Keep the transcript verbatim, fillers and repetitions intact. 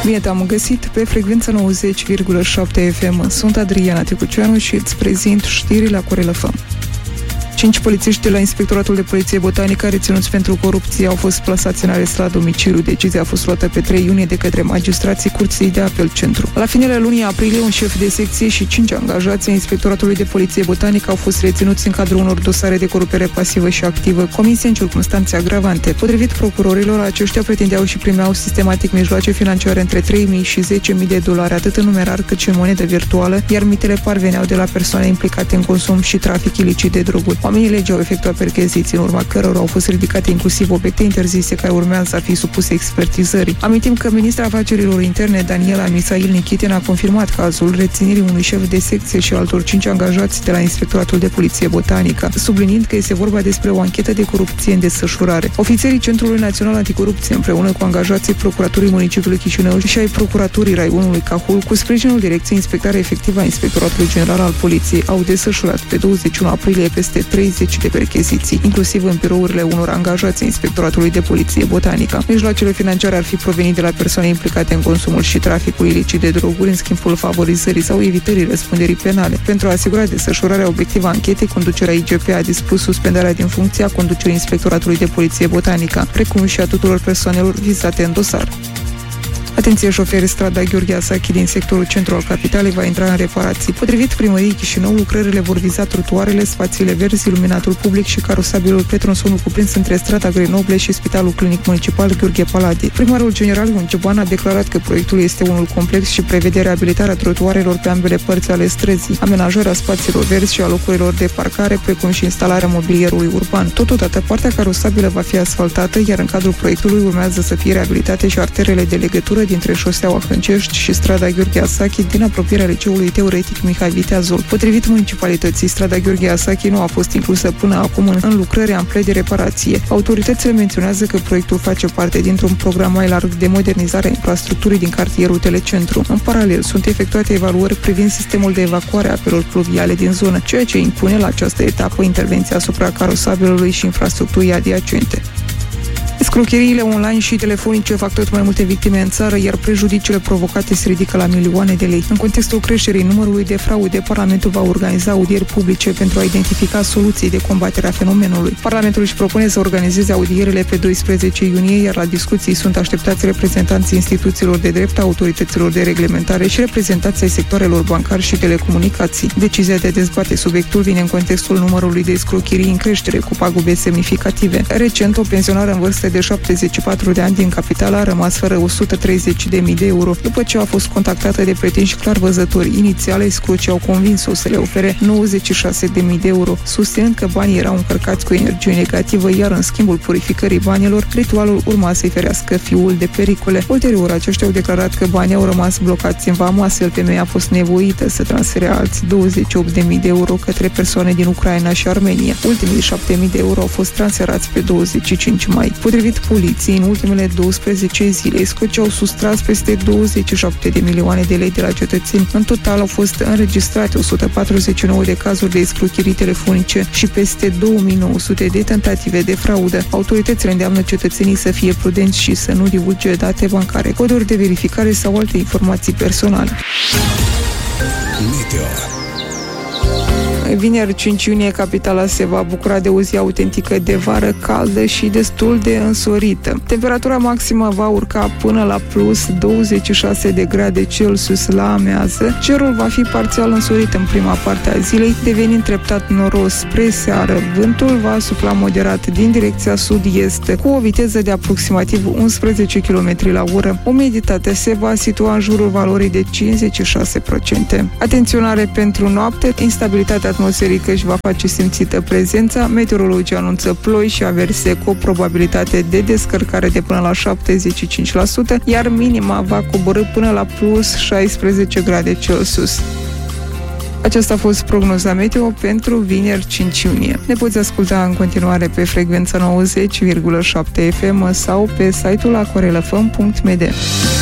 Bine te-am găsit pe frecvența nouăzeci virgulă șapte F M. Sunt Adriana Tecuceanu și îți prezint știrile la Corel F M. Cinci polițiști de la Inspectoratul de Poliție Botanică reținuți pentru corupție au fost plasați în arest la domiciliu. Decizia a fost luată pe trei iunie de către magistrații Curții de Apel Centru. La finele lunii aprilie, un șef de secție și cinci angajați ai Inspectoratului de Poliție Botanică au fost reținuți în cadrul unor dosare de corupere pasivă și activă comise în circunstanțe agravante. Potrivit procurorilor, aceștia pretindeau și primeau sistematic mijloace financiare între trei mii și zece mii de dolari, atât în numerar cât și în monedă virtuală, iar mitele parveneau de la persoane implicate în consum și trafic ilicit de droguri. Oamenii legii au efectuat percheziții, în urma cărora au fost ridicate inclusiv obiecte interzise care urmează a fi supuse expertizării. Amintim că ministra afacerilor interne, Daniela Misail Nichitin, a confirmat cazul reținerii unui șef de secție și altor cinci angajați de la Inspectoratul de Poliție Botanică, subliniind că este vorba despre o anchetă de corupție în desfășurare. Ofițerii Centrului Național Anticorupție, împreună cu angajații Procuraturii Municipiului Chișinău și ai Procuraturii Raionului Cahul, cu sprijinul Direcției Inspectare Efectivă a Inspectoratului General al Poliției, au desfășurat pe douăzeci și unu aprilie peste treizeci de percheziții, inclusiv în birourile unor angajați Inspectoratului de Poliție Botanică. Mijloacele financiare ar fi provenit de la persoane implicate în consumul și traficul ilicit de droguri în schimbul favorizării sau evitării răspunderii penale. Pentru a asigura desfășurarea obiectivă a anchetei, conducerea I G P a dispus suspendarea din funcție a conducerii Inspectoratului de Poliție Botanică, precum și a tuturor persoanelor vizate în dosar. Atenție, șoferii, strada Gheorghe Asachi din sectorul centru al capitalei va intra în reparații. Potrivit primăriei Chișinău, lucrările vor viza trotuarele, spațiile verzi, iluminatul public și carosabilul pe tronsonul cuprins între strada Grenoble și Spitalul Clinic Municipal Gheorghe Paladi. Primarul general Ion Cioban a declarat că proiectul este unul complex și prevede reabilitarea trotuarelor pe ambele părți ale străzii, amenajarea spațiilor verzi și a locurilor de parcare, precum și instalarea mobilierului urban. Totodată, partea carosabilă va fi asfaltată, iar în cadrul proiectului urmează să fie reabilitate și arterele de legătură dintre șoseaua Hâncești și strada Gheorghe Asachi din apropierea liceului teoretic Mihai Viteazul. Potrivit municipalității, strada Gheorghe Asachi nu a fost inclusă până acum în lucrări ample de reparație. Autoritățile menționează că proiectul face parte dintr-un program mai larg de modernizare a infrastructurii din cartierul Telecentru. În paralel, sunt efectuate evaluări privind sistemul de evacuare a apelor pluviale din zonă, ceea ce impune la această etapă intervenția asupra carosabilului și infrastructurii adiacente. Escrocheriile online și telefonice fac tot mai multe victime în țară, iar prejudiciile provocate se ridică la milioane de lei. În contextul creșterii numărului de fraude, Parlamentul va organiza audieri publice pentru a identifica soluții de combatere a fenomenului. Parlamentul își propune să organizeze audierile pe doisprezece iunie, iar la discuții sunt așteptați reprezentanții instituțiilor de drept, autorităților de reglementare și reprezentanții ai sectoarelor bancar și telecomunicații. Decizia de a dezbate subiectul vine în contextul numărului de escrocherii în creștere, cu pagube semnificative. Recent, o pensionară în vârstă de șaptezeci și patru de ani din capitală a rămas fără o sută treizeci de mii de euro după ce a fost contactată de pretinși clarvăzători. Inițial, escrocii au convins-o să le ofere nouăzeci și șase de mii de euro, susținând că banii erau încărcați cu energie negativă, iar în schimbul purificării banilor, ritualul urma să-i ferească fiul de pericole. Ulterior, aceștia au declarat că banii au rămas blocați în vamă, astfel femeia a fost nevoită să transfere alți douăzeci și opt de mii de euro către persoane din Ucraina și Armenia. Ultimii șapte mii de euro au fost transferați pe douăzeci și cinci mai. Potrivit poliției, în ultimele douăsprezece zile, escrocii au sustras peste douăzeci și șapte de milioane de lei de la cetățeni. În total au fost înregistrate o sută patruzeci și nouă de cazuri de escrocherii telefonice și peste două mii nouă sute de tentative de fraudă. Autoritățile îndeamnă cetățenii să fie prudenți și să nu divulge date bancare, coduri de verificare sau alte informații personale. Meteo. Vineri cinci iunie, capitala se va bucura de o zi autentică de vară, caldă și destul de însorită. Temperatura maximă va urca până la plus douăzeci și șase de grade Celsius la amiază. Cerul va fi parțial însorit în prima parte a zilei, devenind treptat noros spre seară. Vântul va sufla moderat din direcția sud-est, cu o viteză de aproximativ unsprezece kilometri la oră. Umiditatea se va situa în jurul valorii de cincizeci și șase la sută. Atenționare pentru noapte, instabilitatea atmosferică își va face simțită prezența. Meteorologii anunță ploi și averse cu o probabilitate de descărcare de până la șaptezeci și cinci la sută, iar minima va coborî până la plus șaisprezece grade Celsius. Aceasta a fost prognoza meteo pentru vineri cinci iunie. Ne poți asculta în continuare pe frecvența nouăzeci virgulă șapte F M sau pe site-ul acorelafm punct m d.